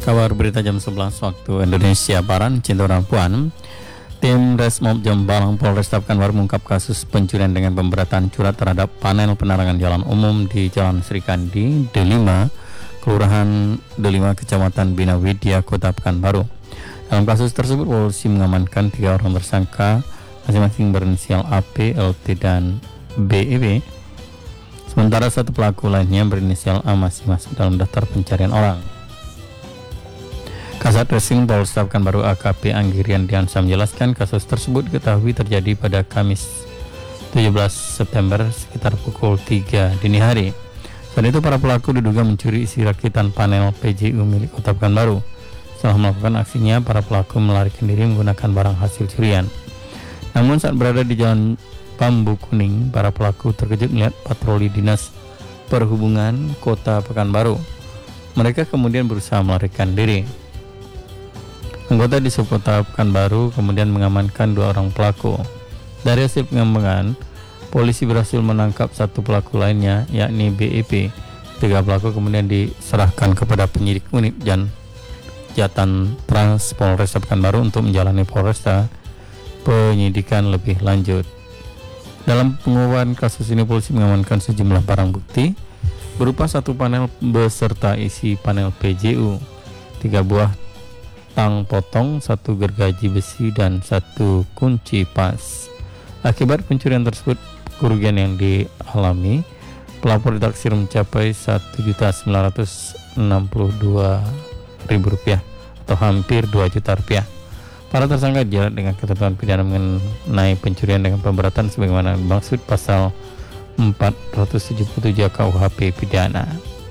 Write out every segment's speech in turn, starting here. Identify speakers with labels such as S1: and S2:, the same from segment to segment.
S1: Kabar berita jam 11 waktu Indonesia Barat. Cinta orang puan, tim Resmob Jembalang Polresta Pekanbaru mengungkap kasus pencurian dengan pemberatan curhat terhadap panel penerangan jalan umum di Jalan Sri Kandi, D5, Kelurahan D5, Kecamatan Bina Widya, Kota Pekanbaru. Dalam kasus tersebut, polisi mengamankan 3 orang tersangka, masing-masing berinisial AP, LT, dan BEB. Sementara 1 pelaku lainnya berinisial A masih masuk dalam daftar pencarian orang. Kasat Reskrim Polresta Pekanbaru AKP Anggirian Diansa menjelaskan kasus tersebut diketahui terjadi pada Kamis 17 September sekitar pukul 3 dini hari. Saat itu para pelaku diduga mencuri isi rakitan panel PJU milik Kota Pekanbaru. Setelah melakukan aksinya, para pelaku melarikan diri menggunakan barang hasil curian. Namun saat berada di Jalan Bambu Kuning, para pelaku terkejut melihat patroli Dinas Perhubungan Kota Pekanbaru. Mereka kemudian berusaha melarikan diri. Anggota di Subkota Pekanbaru kemudian mengamankan 2 orang pelaku. Dari hasil pengembangan, polisi berhasil menangkap 1 pelaku lainnya, yakni BEP. 3 pelaku kemudian diserahkan kepada penyidik unit Jatan Trans Polresta Pekanbaru untuk menjalani Polresta penyidikan lebih lanjut. Dalam pengungkapan kasus ini, polisi mengamankan sejumlah barang bukti berupa 1 panel beserta isi panel PJU, 3 buah tang potong, 1 gergaji besi, dan 1 kunci pas. Akibat pencurian tersebut, kerugian yang dialami pelapor ditaksir mencapai Rp1.962.000 atau hampir Rp2 juta. Para tersangka dijerat dengan ketentuan pidana mengenai pencurian dengan pemberatan sebagaimana dimaksud pasal 477 KUHP pidana.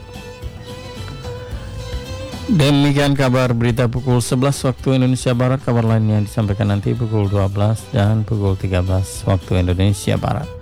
S1: Demikian kabar berita pukul 11 waktu Indonesia Barat. Kabar lainnya disampaikan nanti pukul 12 dan pukul 13 waktu Indonesia Barat.